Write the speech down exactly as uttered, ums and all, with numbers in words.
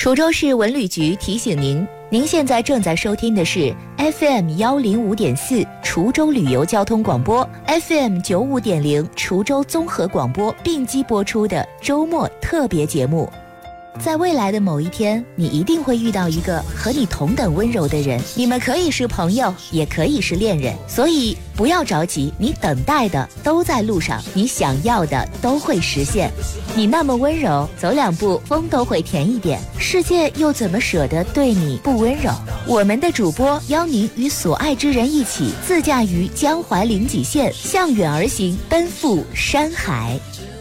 滁州市文旅局提醒您，您现在正在收听的是 F M 幺零五点四滁州旅游交通广播 ，F M 九五点零滁州综合广播并机播出的周末特别节目。在未来的某一天，你一定会遇到一个和你同等温柔的人，你们可以是朋友，也可以是恋人，所以不要着急，你等待的都在路上，你想要的都会实现。你那么温柔，走两步风都会甜一点，世界又怎么舍得对你不温柔？我们的主播邀您与所爱之人一起自驾于江淮临济县，向远而行，奔赴山海。